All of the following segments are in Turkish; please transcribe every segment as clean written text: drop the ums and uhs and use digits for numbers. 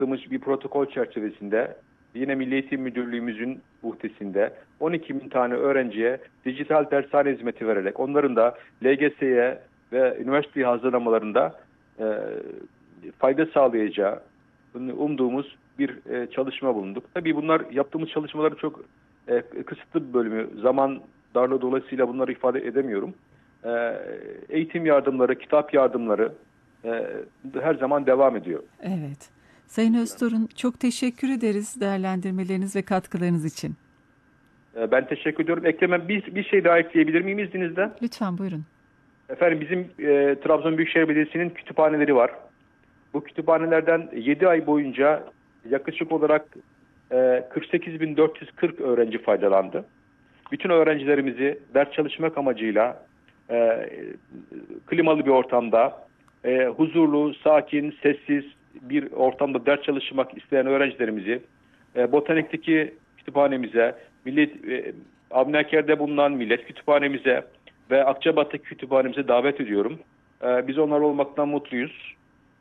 bir protokol çerçevesinde yine Milli Eğitim Müdürlüğümüzün uhdesinde 12 bin tane öğrenciye dijital dershane hizmeti vererek onların da LGS'ye ve üniversiteye hazırlamalarında fayda sağlayacağı umduğumuz bir çalışma bulunduk. Tabii bunlar yaptığımız çalışmaların çok kısıtlı bir bölümü. Zaman darlığı dolayısıyla bunları ifade edemiyorum. Eğitim yardımları, kitap yardımları her zaman devam ediyor. Evet. Sayın Öztorun, çok teşekkür ederiz değerlendirmeleriniz ve katkılarınız için. Ben teşekkür ediyorum. Ekrem'e bir şey daha ekleyebilir miyim izninizle? Lütfen buyurun. Efendim bizim Trabzon Büyükşehir Belediyesi'nin kütüphaneleri var. Bu kütüphanelerden 7 ay boyunca yaklaşık olarak 48.440 öğrenci faydalandı. Bütün öğrencilerimizi ders çalışmak amacıyla klimalı bir ortamda, huzurlu, sakin, sessiz bir ortamda ders çalışmak isteyen öğrencilerimizi Botanik'teki kütüphanemize, Avni Aker'de bulunan Millet Kütüphanemize ve Akçabat'taki kütüphanemize davet ediyorum. Biz onlar olmaktan mutluyuz.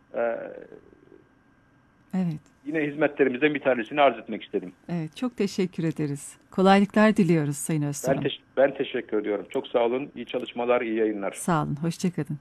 Evet. Yine hizmetlerimizden bir tanesini arz etmek istedim. Evet, çok teşekkür ederiz. Kolaylıklar diliyoruz Sayın Öztorun. Ben teşekkür ediyorum. Çok sağ olun. İyi çalışmalar, iyi yayınlar. Sağ olun. Hoşçakalın.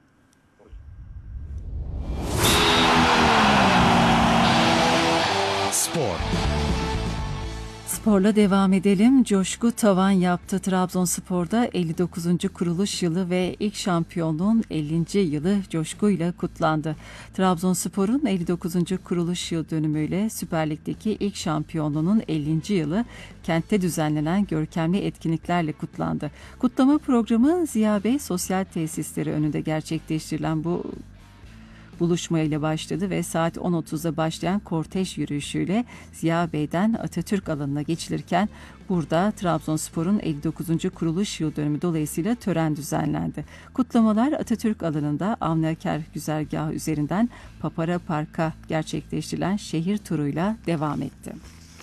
Spor. Sporla devam edelim. Coşku tavan yaptı. Trabzonspor'da 59. kuruluş yılı ve ilk şampiyonluğun 50. yılı coşkuyla kutlandı. Trabzonspor'un 59. kuruluş yıl dönümüyle Süper Lig'deki ilk şampiyonluğunun 50. yılı kentte düzenlenen görkemli etkinliklerle kutlandı. Kutlama programı Ziya Bey Sosyal Tesisleri önünde gerçekleştirilen bu buluşmayla başladı ve saat 10.30'da başlayan kortej yürüyüşüyle Ziya Bey'den Atatürk alanına geçilirken burada Trabzonspor'un 59. kuruluş yıl dönümü dolayısıyla tören düzenlendi. Kutlamalar Atatürk alanında Avni Aker güzergahı üzerinden Papara Park'a gerçekleştirilen şehir turuyla devam etti.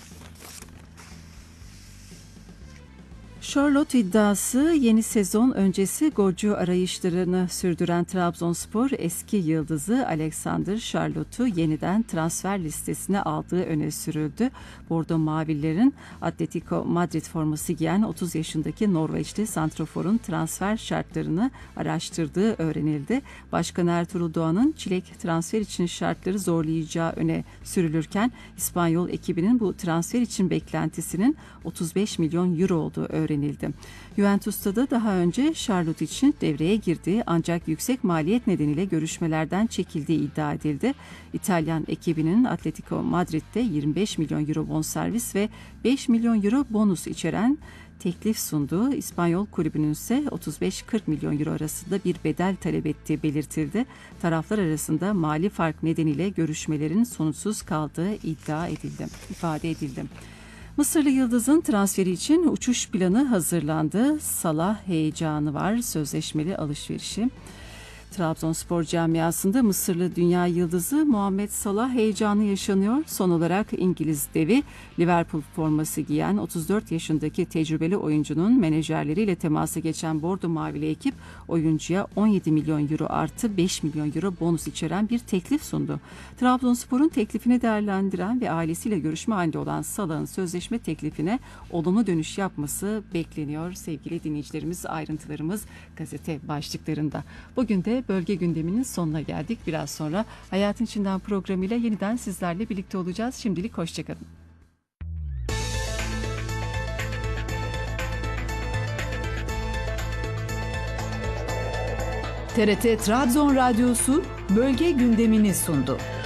Charlotte iddiası yeni sezon öncesi golcü arayışlarını sürdüren Trabzonspor eski yıldızı Alexander Charlotte'u yeniden transfer listesine aldığı öne sürüldü. Bordo Mavillerin Atletico Madrid forması giyen 30 yaşındaki Norveçli santraforun transfer şartlarını araştırdığı öğrenildi. Başkan Ertuğrul Doğan'ın Çilek transfer için şartları zorlayacağı öne sürülürken İspanyol ekibinin bu transfer için beklentisinin 35 milyon euro olduğu öğrenildi. Juventus'ta da daha önce Charlotte için devreye girdiği ancak yüksek maliyet nedeniyle görüşmelerden çekildiği iddia edildi. İtalyan ekibinin Atletico Madrid'de 25 milyon euro bonservis ve 5 milyon euro bonus içeren teklif sunduğu, İspanyol kulübünün ise 35-40 milyon euro arasında bir bedel talep ettiği belirtildi. Taraflar arasında mali fark nedeniyle görüşmelerin sonuçsuz kaldığı ifade edildi. Mısırlı Yıldız'ın transferi için uçuş planı hazırlandı. Salah heyecanı var, sözleşmeli alışverişi. Trabzonspor camiasında Mısırlı dünya yıldızı Muhammed Salah heyecanı yaşanıyor. Son olarak İngiliz devi Liverpool forması giyen 34 yaşındaki tecrübeli oyuncunun menajerleriyle temasa geçen Bordo Mavili ekip oyuncuya 17 milyon euro artı 5 milyon euro bonus içeren bir teklif sundu. Trabzonspor'un teklifini değerlendiren ve ailesiyle görüşme halinde olan Salah'ın sözleşme teklifine olumlu dönüş yapması bekleniyor. Sevgili dinleyicilerimiz, ayrıntılarımız gazete başlıklarında. Bugün de bölge gündeminin sonuna geldik. Biraz sonra Hayatın İçinden programıyla yeniden sizlerle birlikte olacağız. Şimdilik hoşçakalın. TRT Trabzon Radyosu bölge gündemini sundu.